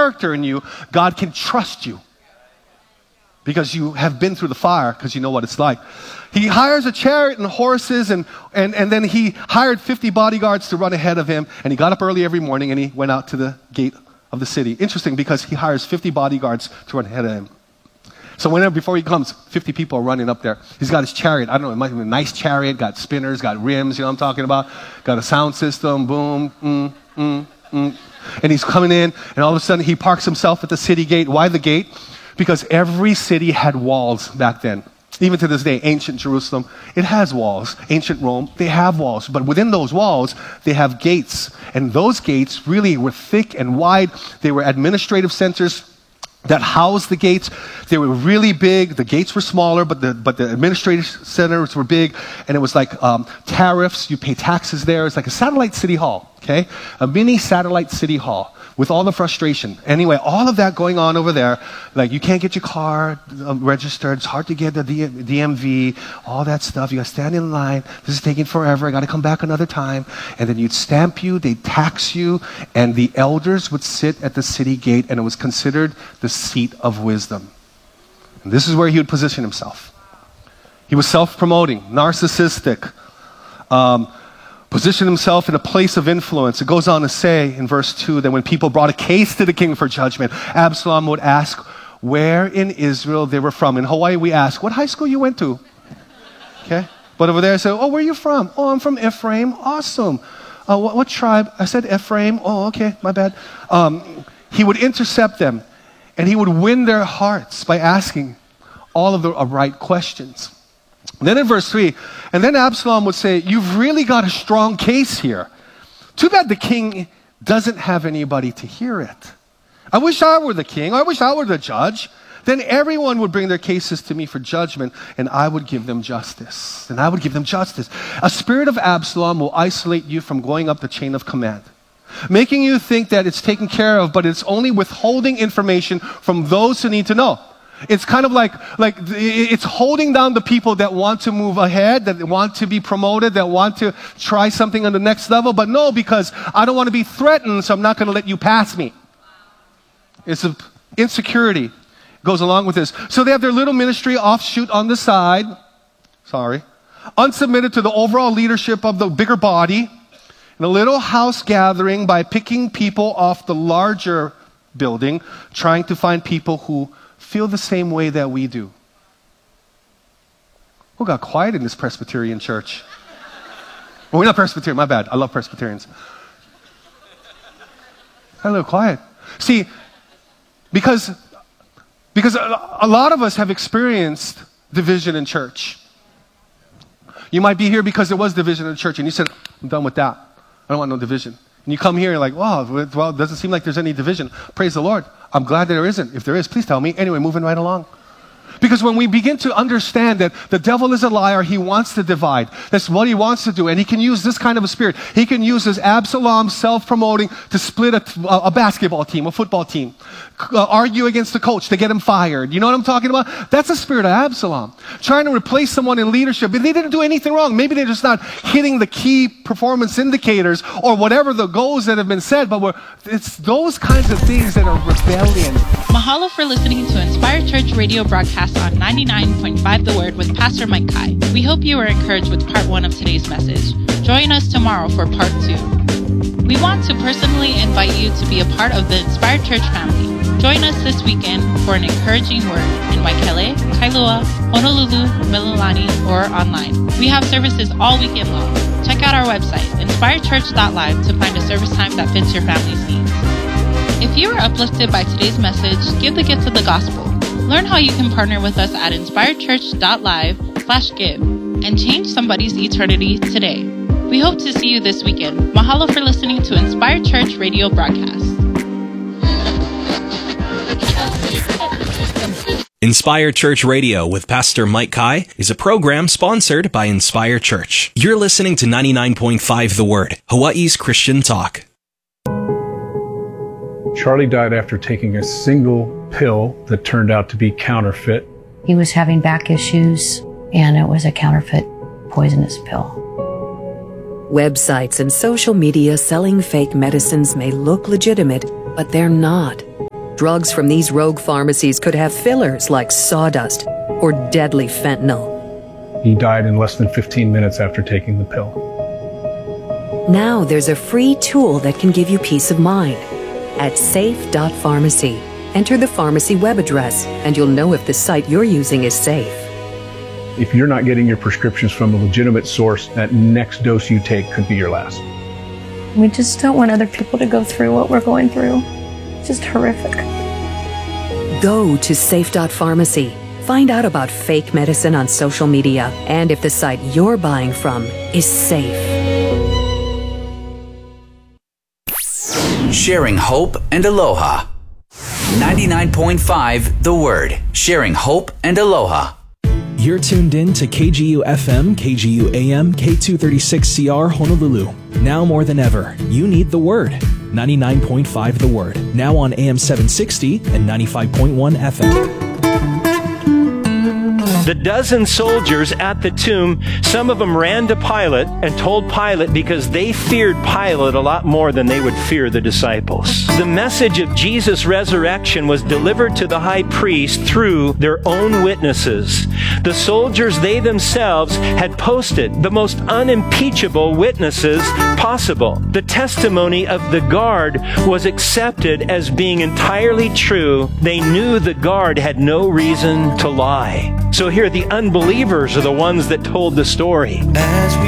character in you, God can trust you. Because you have been through the fire, because you know what it's like. He hires a chariot and horses, and then he hired 50 bodyguards to run ahead of him, and he got up early every morning and he went out to the gate of the city. Interesting, because he hires 50 bodyguards to run ahead of him. So before he comes, 50 people are running up there. He's got his chariot. I don't know, it might be a nice chariot, got spinners, got rims, you know what I'm talking about? Got a sound system, boom, And he's coming in, and all of a sudden he parks himself at the city gate. Why the gate? Because every city had walls back then. Even to this day, ancient Jerusalem, it has walls. Ancient Rome, they have walls. But within those walls, they have gates. And those gates really were thick and wide. They were administrative centers that housed the gates. They were really big. The gates were smaller, but the administrative centers were big. And it was like tariffs. You pay taxes there. It's like a satellite city hall, okay? A mini satellite city hall with all the frustration. Anyway, all of that going on over there. Like, you can't get your car registered. It's hard to get the DMV, all that stuff. You got to stand in line. This is taking forever. I got to come back another time. And then you'd stamp you. They'd tax you. And the elders would sit at the city gate, and it was considered the seat of wisdom. And this is where he would position himself. He was self-promoting, narcissistic, positioned himself in a place of influence. It goes on to say in verse 2 that when people brought a case to the king for judgment, Absalom would ask where in Israel they were from. In Hawaii, we ask, what high school you went to? Okay? But over there, I say, oh, where are you from? Oh, I'm from Ephraim. Awesome. What tribe? I said Ephraim. Oh, okay, my bad. He would intercept them, and he would win their hearts by asking all of the right questions. And then in verse 3, and then Absalom would say, you've really got a strong case here. Too bad the king doesn't have anybody to hear it. I wish I were the king. I wish I were the judge. Then everyone would bring their cases to me for judgment, and I would give them justice. And I would give them justice. A spirit of Absalom will isolate you from going up the chain of command, making you think that it's taken care of, but it's only withholding information from those who need to know. It's kind of like it's holding down the people that want to move ahead, that want to be promoted, that want to try something on the next level. But no, because I don't want to be threatened, so I'm not going to let you pass me. It's an insecurity goes along with this. So they have their little ministry offshoot on the side. Unsubmitted to the overall leadership of the bigger body. In a little house gathering by picking people off the larger building, trying to find people who feel the same way that we do. Who got quiet in this Presbyterian church? Well, we're not Presbyterian, my bad. I love Presbyterians. Got a little quiet. See, because a lot of us have experienced division in church. You might be here because there was division in church, and you said, I'm done with that. I don't want no division. And you come here and you're like, wow, well, it doesn't seem like there's any division. Praise the Lord. I'm glad that there isn't. If there is, please tell me. Anyway, moving right along. Because when we begin to understand that the devil is a liar, he wants to divide. That's what he wants to do. And he can use this kind of a spirit. He can use this Absalom self-promoting to split a basketball team, a football team. Argue against the coach to get him fired. You know what I'm talking about? That's the spirit of Absalom. Trying to replace someone in leadership. But they didn't do anything wrong. Maybe they're just not hitting the key performance indicators or whatever the goals that have been said. But it's those kinds of things that are rebellion. Mahalo for listening to Inspired Church radio broadcast on 99.5 The Word with Pastor Mike Kai. We hope you were encouraged with part 1 of today's message. Join us tomorrow for part 2. We want to personally invite you to be a part of the Inspired Church family. Join us this weekend for an encouraging word in Waikele, Kailua, Honolulu, Mililani, or online. We have services all weekend long. Check out our website, inspiredchurch.live, to find a service time that fits your family's needs. If you are uplifted by today's message, give the gift of the gospel. Learn how you can partner with us at inspiredchurch.live/give and change somebody's eternity today. We hope to see you this weekend. Mahalo for listening to Inspired Church radio broadcast. Inspired Church Radio with Pastor Mike Kai is a program sponsored by Inspired Church. You're listening to 99.5 The Word, Hawaii's Christian talk. Charlie died after taking a single pill that turned out to be counterfeit. He was having back issues, and it was a counterfeit poisonous pill. Websites and social media selling fake medicines may look legitimate, but they're not. drugs from these rogue pharmacies could have fillers like sawdust or deadly fentanyl. He died in less than 15 minutes after taking the pill. Now there's a free tool that can give you peace of mind. At safe.pharmacy, enter the pharmacy web address and you'll know if the site you're using is safe. If you're not getting your prescriptions from a legitimate source, that next dose you take could be your last. We just don't want other people to go through what we're going through. It's just horrific. Go to safe.pharmacy. Find out about fake medicine on social media and if the site you're buying from is safe. Sharing hope and aloha. 99.5 The Word. Sharing hope and aloha. You're tuned in to KGU FM, KGU AM, K236CR Honolulu. Now more than ever, you need the Word. 99.5 The Word. Now on AM 760 and 95.1 FM. The dozen soldiers at the tomb, some of them ran to Pilate and told Pilate because they feared Pilate a lot more than they would fear the disciples. The message of Jesus' resurrection was delivered to the high priest through their own witnesses. The soldiers, they themselves, had posted the most unimpeachable witnesses possible. The testimony of the guard was accepted as being entirely true. They knew the guard had no reason to lie. So here, the unbelievers are the ones that told the story. As we